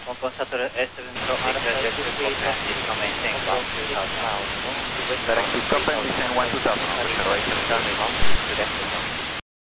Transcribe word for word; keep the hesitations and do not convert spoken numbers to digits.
One one Saturday S seven traffic, direct to Scotland, descend maintain one two thousand. Direct to Scotland, descend one two thousand, Operation Rachel. Direct to